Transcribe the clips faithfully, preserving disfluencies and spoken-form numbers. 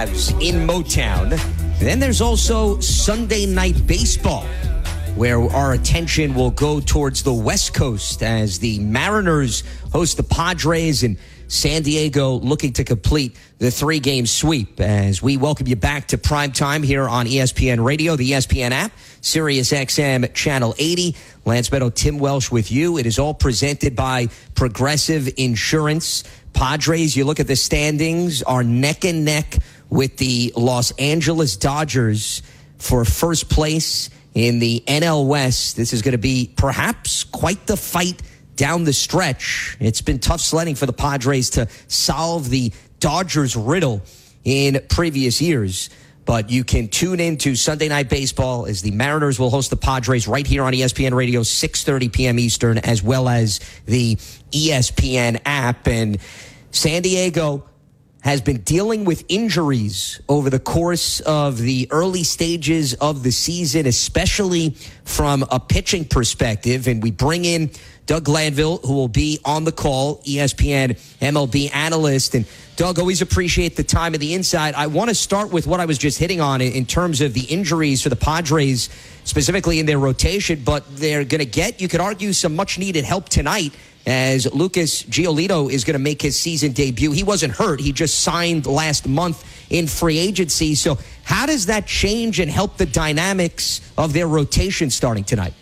Cavs in Motown. Then there's also Sunday Night Baseball, where our attention will go towards the West Coast as the Mariners host the Padres, and San Diego looking to complete the three-game sweep. As we welcome you back to Prime Time here on E S P N Radio, the E S P N app, Sirius X M Channel eighty. Lance Meadow, Tim Welsh with you. It is all presented by Progressive Insurance. Padres, you look at the standings, are neck and neck with the Los Angeles Dodgers for first place in the N L West. This is going to be perhaps quite the fight down the stretch. It's been tough sledding for the Padres to solve the Dodgers riddle in previous years. But you can tune in to Sunday Night Baseball as the Mariners will host the Padres right here on E S P N Radio, six thirty p.m. Eastern, as well as the E S P N app. And San Diego has been dealing with injuries over the course of the early stages of the season, especially from a pitching perspective. And we bring in Doug Glanville, who will be on the call, E S P N M L B analyst. And Doug, always appreciate the time and the insight. I want to start with what I was just hitting on in terms of the injuries for the Padres, specifically in their rotation, but they're going to get, you could argue, some much-needed help tonight as Lucas Giolito is going to make his season debut. He wasn't hurt. He just signed last month in free agency. So how does that change and help the dynamics of their rotation starting tonight?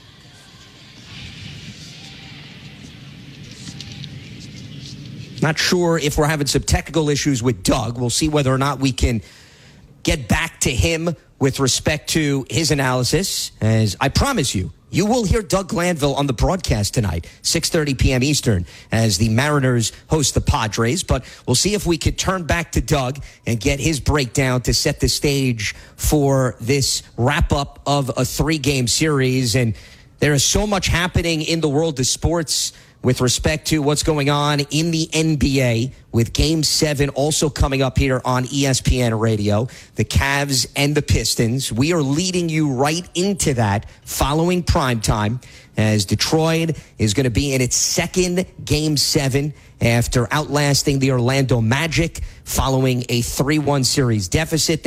Not sure if we're having some technical issues with Doug. We'll see whether or not we can get back to him with respect to his analysis. As I promise you, you will hear Doug Glanville on the broadcast tonight, six thirty p.m. Eastern, as the Mariners host the Padres. But we'll see if we could turn back to Doug and get his breakdown to set the stage for this wrap-up of a three-game series. And there is so much happening in the world of sports with respect to what's going on in the N B A, with Game seven also coming up here on E S P N Radio, the Cavs and the Pistons. We are leading you right into that following primetime, as Detroit is going to be in its second Game seven after outlasting the Orlando Magic following a three one series deficit.